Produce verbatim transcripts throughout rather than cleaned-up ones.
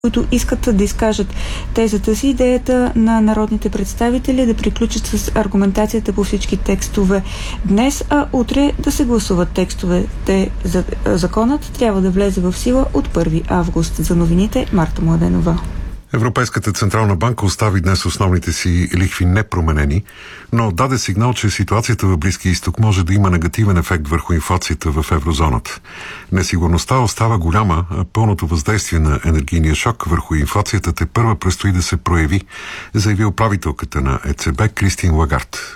които искат да изкажат тезата си. Идеята на народните представители е да приключат с аргументацията по всички текстове днес, а утре да се гласуват текстовете. За законът трябва да влезе в сила от първи август. За новините Марта Младенова. Европейската централна банка остави днес основните си лихви непроменени, но даде сигнал, че ситуацията в Близкия изток може да има негативен ефект върху инфлацията в еврозоната. Несигурността остава голяма, а пълното въздействие на енергийния шок върху инфлацията тепърва предстои да се прояви, заяви управителката на ЕЦБ Кристин Лагард.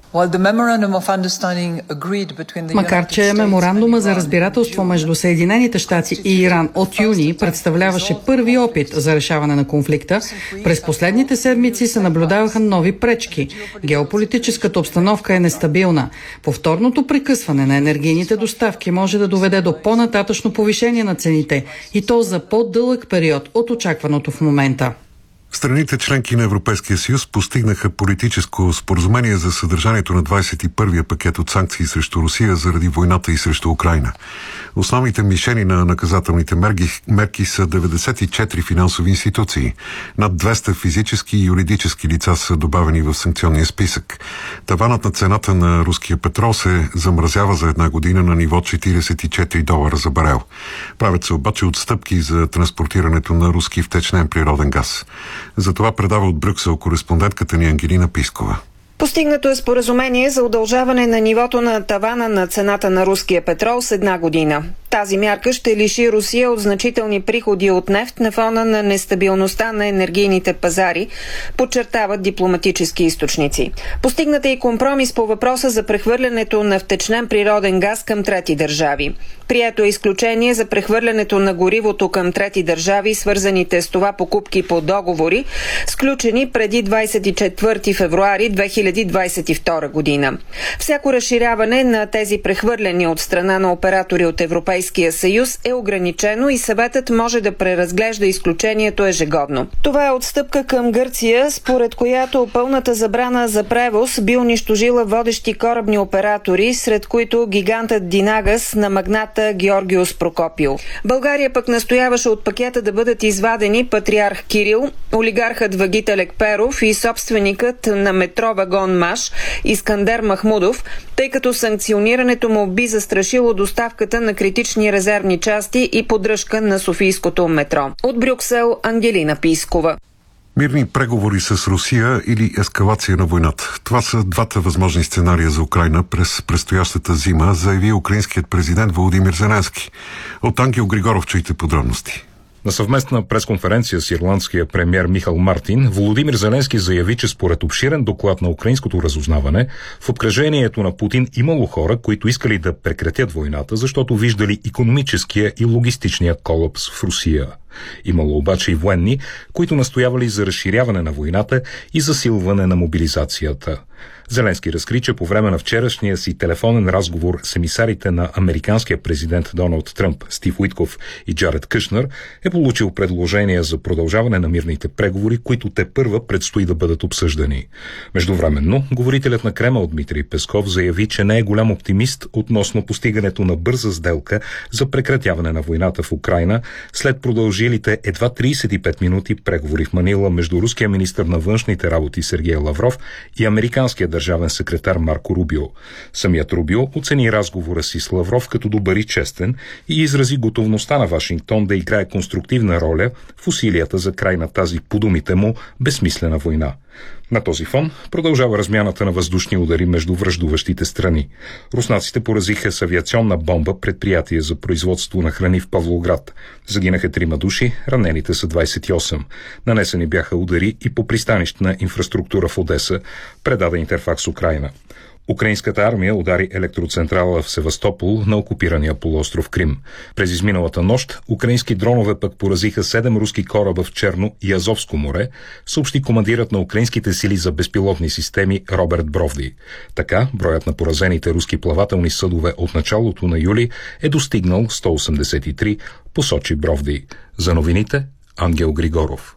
Макар че меморандума за разбирателство между Съединените щати и Иран от юни представляваше първи опит за решаване на конфликта, през последните седмици се наблюдаваха нови пречки. Геополитическата обстановка е нестабилна. Повторното прекъсване на енергийните доставки може да доведе до по-нататъчно повишение на цените, и то за по-дълъг период от очакваното в момента. Страните членки на Европейския съюз постигнаха политическо споразумение за съдържанието на двадесет и първия пакет от санкции срещу Русия заради войната и срещу Украйна. Основните мишени на наказателните мерки, мерки са деветдесет и четири финансови институции. Над двеста физически и юридически лица са добавени в санкционния списък. Таванът на цената на руския петрол се замразява за една година на ниво четиридесет и четири долара за барел. Правят се обаче отстъпки за транспортирането на руски втечнен природен газ. За това предава от Брюксел кореспондентката ни Ангелина Пискова. Постигнато е споразумение за удължаване на нивото на тавана на цената на руския петрол с една година. Тази мярка ще лиши Русия от значителни приходи от нефт на фона на нестабилността на енергийните пазари, подчертават дипломатически източници. Постигнат е и компромис по въпроса за прехвърлянето на втечнен природен газ към трети държави. Прието е изключение за прехвърлянето на горивото към трети държави, свързаните с това покупки по договори, сключени преди двадесет и четвърти февруари две хиляди двадесет и втора година. Всяко разширяване на тези прехвърляния от страна на оператори от Европейския съюз е ограничено и съветът може да преразглежда изключението ежегодно. Това е отстъпка към Гърция, според която пълната забрана за превоз би унищожила водещи корабни оператори, сред които гигантът Динагас на магната Георгиос Прокопио. България пък настояваше от пакета да бъдат извадени патриарх Кирил, олигархът Вагит Алекперов и собственикът на метро вагон МАШ Искандер Махмудов, тъй като санкционирането му би застрашило доставката на критични резервни части и поддръжка на софийското метро. От Брюксел Ангелина Пискова. Мирни преговори с Русия или ескалация на войната. Това са двата възможни сценария за Украйна през предстоящата зима, заяви украинският президент Володимир Зеленски. От Ангел Григоров чуйте подробности. На съвместна пресконференция с ирландския премиер Михал Мартин, Володимир Зеленски заяви, че според обширен доклад на украинското разузнаване, в обкръжението на Путин имало хора, които искали да прекратят войната, защото виждали икономическия и логистичния колапс в Русия. Имало обаче и военни, които настоявали за разширяване на войната и засилване на мобилизацията. Зеленски разкри, че по време на вчерашния си телефонен разговор с емисарите на американския президент Доналд Тръмп, Стив Уитков и Джаред Кушнер, е получил предложения за продължаване на мирните преговори, които тепърва предстои да бъдат обсъждани. Междувременно, говорителят на Кремъл Дмитрий Песков заяви, че не е голям оптимист относно постигането на бърза сделка за прекратяване на войната в Украйна след продължилите едва тридесет и пет минути преговори в Манила между руския министър на външните работи Сергей Лавров и американския държавен секретар Марко Рубио. Самият Рубио оцени разговора си с Лавров като добър и честен и изрази готовността на Вашингтон да играе конструктивна роля в усилията за край на тази, по думите му, безсмислена война. На този фон продължава размяната на въздушни удари между враждуващите страни. руснаците поразиха с авиационна бомба предприятие за производство на храни в Павлоград. Загинаха трима души, ранените са двадесет и осем. Нанесени бяха удари и по пристанищна инфраструктура в Одеса, предаде Интерфакс Украйна. Украинската армия удари електроцентрала в Севастопол на окупирания полуостров Крим. През изминалата нощ украински дронове пък поразиха седем руски кораба в Черно и Азовско море, съобщи командирът на украинските сили за безпилотни системи Роберт Бровди. Така, броят на поразените руски плавателни съдове от началото на юли е достигнал сто осемдесет и три, посочи Бровди. За новините Ангел Григоров.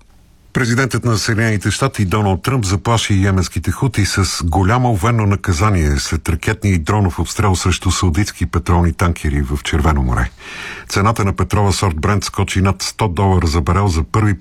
Президентът на Съединените щати Доналд Тръмп заплаши йеменските хути с голямо военно наказание след ракетни и дронов обстрел срещу саудитски петролни танкери в Червено море. Цената на петрола сорт Брент скочи над сто долара за барел за първи път